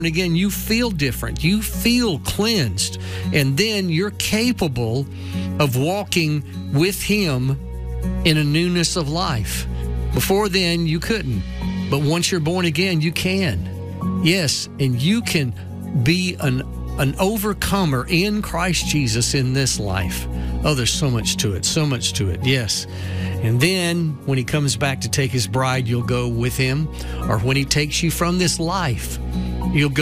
again, you feel different. You feel cleansed. And then you're capable of walking with Him in a newness of life. Before then, you couldn't. But once you're born again, you can. Yes, and you can be an overcomer in Christ Jesus in this life. Oh, there's so much to it, so much to it, yes. And then when He comes back to take His bride, you'll go with Him. Or when He takes you from this life, you'll go